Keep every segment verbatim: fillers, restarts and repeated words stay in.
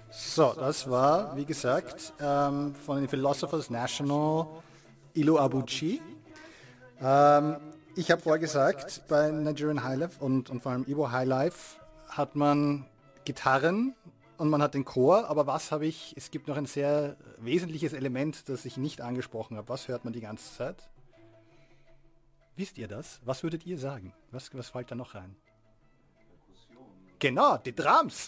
So, das war, wie gesagt, ähm, von den Philosophers National Ilu Abuchi. Ähm, ich habe vorher gesagt, bei Nigerian Highlife und, und vor allem Igbo Highlife hat man Gitarren und man hat den Chor, aber was habe ich, es gibt noch ein sehr wesentliches Element, das ich nicht angesprochen habe. Was hört man die ganze Zeit? Wisst ihr das? Was würdet ihr sagen? Was, was fällt da noch rein? Genau, die Drums.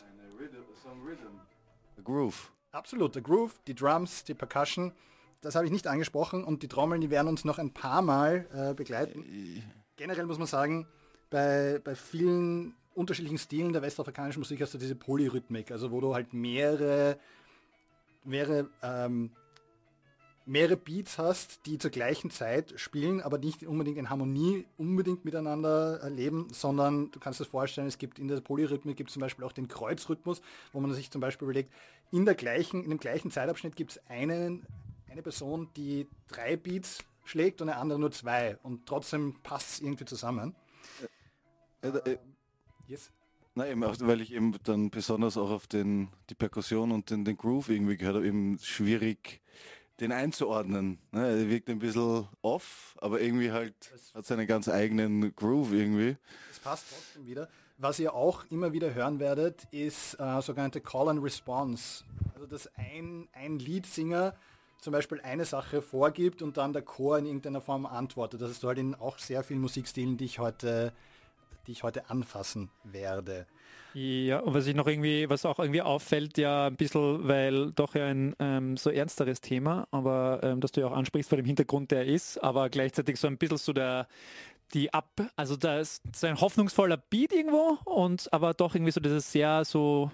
The Groove. Absolut, der Groove, die Drums, die Percussion, das habe ich nicht angesprochen und die Trommeln, die werden uns noch ein paar Mal äh, begleiten. Generell muss man sagen, bei, bei vielen unterschiedlichen Stilen der westafrikanischen Musik hast du diese Polyrhythmik, also wo du halt mehrere, mehrere, ähm, mehrere Beats hast, die zur gleichen Zeit spielen, aber nicht unbedingt in Harmonie unbedingt miteinander äh, leben, sondern du kannst dir vorstellen, es gibt in der Polyrhythmik gibt es zum Beispiel auch den Kreuzrhythmus, wo man sich zum Beispiel überlegt, in der gleichen, in dem gleichen Zeitabschnitt gibt es einen, eine Person, die drei Beats schlägt und eine andere nur zwei und trotzdem passt es irgendwie zusammen. Äh, äh, Yes. Nein, eben auch, weil ich eben dann besonders auch auf den, die Perkussion und den, den Groove irgendwie gehört habe, eben schwierig den einzuordnen. Ne? Er wirkt ein bisschen off, aber irgendwie halt Es, hat seinen ganz eigenen Groove irgendwie. es passt trotzdem wieder. Was ihr auch immer wieder hören werdet, ist äh, sogenannte Call and Response. Also dass ein, ein Leadsinger zum Beispiel eine Sache vorgibt und dann der Chor in irgendeiner Form antwortet. Das ist halt in auch sehr vielen Musikstilen, die ich heute, die ich heute anfassen werde. Ja, und was ich noch irgendwie, was auch irgendwie auffällt, ja ein bisschen, weil doch ja ein ähm, so ernsteres Thema, aber ähm, dass du ja auch ansprichst vor dem Hintergrund, der ist, aber gleichzeitig so ein bisschen so der, die Ab, also da ist so ein hoffnungsvoller Beat irgendwo und aber doch irgendwie so dieses sehr so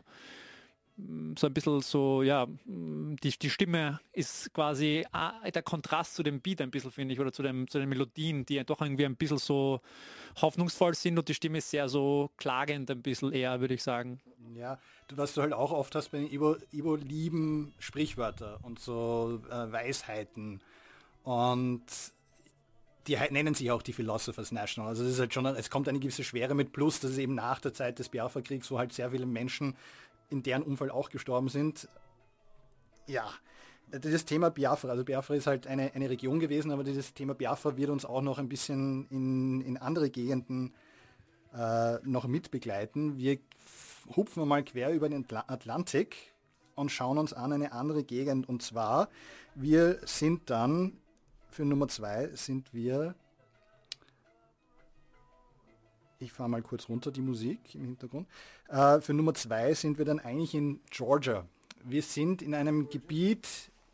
so ein bisschen so, ja, die, die Stimme ist quasi ah, der Kontrast zu dem Beat ein bisschen, finde ich, oder zu, dem, zu den Melodien, die doch irgendwie ein bisschen so hoffnungsvoll sind und die Stimme ist sehr so klagend ein bisschen eher, würde ich sagen. Ja, du, was du halt auch oft hast bei den Ibo, Ibo lieben Sprichwörter und so äh, Weisheiten und die he- nennen sich auch die Philosophers National. Also es ist halt schon, es kommt eine gewisse Schwere mit, plus dass es eben nach der Zeit des Biafra-Kriegs, wo halt sehr viele Menschen in deren Umfeld auch gestorben sind. Ja, dieses Thema Biafra, also Biafra ist halt eine, eine Region gewesen, aber dieses Thema Biafra wird uns auch noch ein bisschen in, in andere Gegenden äh, noch mitbegleiten. Wir f- hupfen mal quer über den Atla- Atlantik und schauen uns an eine andere Gegend. Und zwar, wir sind dann, für Nummer zwei sind wir, ich fahre mal kurz runter die Musik im Hintergrund, äh, für Nummer zwei sind wir dann eigentlich in Georgia. Wir sind in einem Gebiet,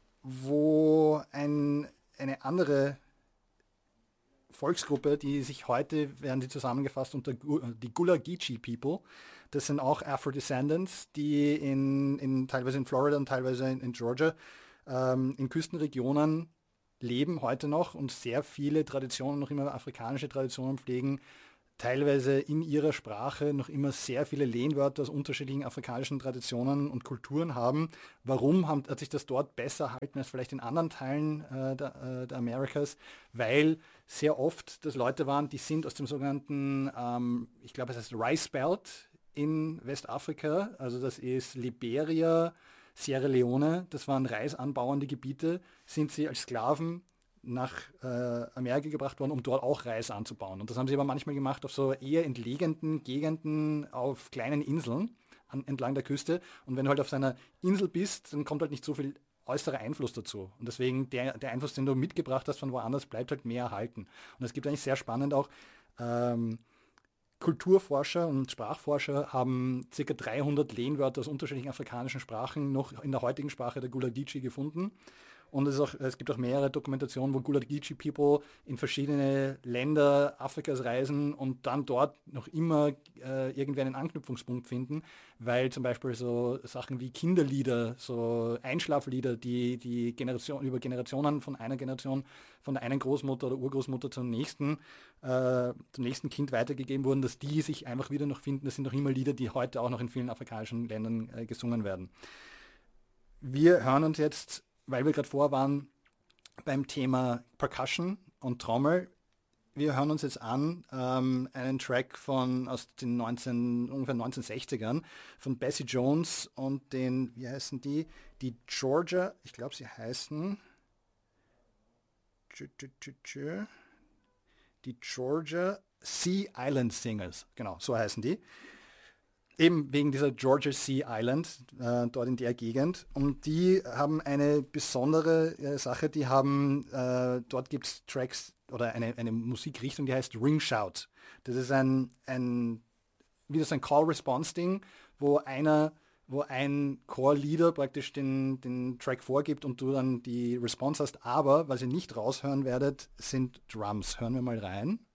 wo ein, eine andere Volksgruppe, die sich heute, werden die zusammengefasst unter Gu- die Gullah Geechee People. Das sind auch Afro-Descendants, die in, in, teilweise in Florida und teilweise in, in Georgia ähm, in Küstenregionen leben heute noch und sehr viele Traditionen, noch immer afrikanische Traditionen pflegen, teilweise in ihrer Sprache noch immer sehr viele Lehnwörter aus unterschiedlichen afrikanischen Traditionen und Kulturen haben. Warum haben, hat sich das dort besser erhalten als vielleicht in anderen Teilen äh, der, äh, der Americas? Weil sehr oft das Leute waren, die sind aus dem sogenannten, ähm, ich glaube es heißt Rice Belt in Westafrika, also das ist Liberia, Sierra Leone, das waren reisanbauende Gebiete, sind sie als Sklaven nach äh, Amerika gebracht worden, um dort auch Reis anzubauen. Und das haben sie aber manchmal gemacht auf so eher entlegenen Gegenden, auf kleinen Inseln an, entlang der Küste. Und wenn du halt auf seiner Insel bist, dann kommt halt nicht so viel äußerer Einfluss dazu. Und deswegen der, der Einfluss, den du mitgebracht hast von woanders, bleibt halt mehr erhalten. Und es gibt eigentlich sehr spannend auch, ähm, Kulturforscher und Sprachforscher haben ca. dreihundert Lehnwörter aus unterschiedlichen afrikanischen Sprachen noch in der heutigen Sprache der Gullah Geechee gefunden. Und es, ist auch, es gibt auch mehrere Dokumentationen, wo Gullah Geechee People in verschiedene Länder Afrikas reisen und dann dort noch immer äh, irgendwie einen Anknüpfungspunkt finden, weil zum Beispiel so Sachen wie Kinderlieder, so Einschlaflieder, die die Generation, über Generationen von einer Generation, von der einen Großmutter oder Urgroßmutter zum nächsten, äh, zum nächsten Kind weitergegeben wurden, dass die sich einfach wieder noch finden. Das sind noch immer Lieder, die heute auch noch in vielen afrikanischen Ländern äh, gesungen werden. Wir hören uns jetzt, weil wir gerade vor waren, beim Thema Percussion und Trommel, wir hören uns jetzt an ähm, einen Track von aus den neunzehn, ungefähr neunzehnhundertsechzigern von Bessie Jones und den, wie heißen die? Die Georgia, ich glaube sie heißen die Georgia Sea Island Singers, genau, so heißen die. Eben wegen dieser Georgia Sea Island, äh, dort in der Gegend. Und die haben eine besondere äh, Sache, die haben, äh, dort gibt es Tracks oder eine, eine Musikrichtung, die heißt Ring Shout. Das ist ein, ein wie das ein Call-Response-Ding, wo einer, wo ein Core-Leader praktisch den, den Track vorgibt und du dann die Response hast. Aber, was ihr nicht raushören werdet, sind Drums. Hören wir mal rein.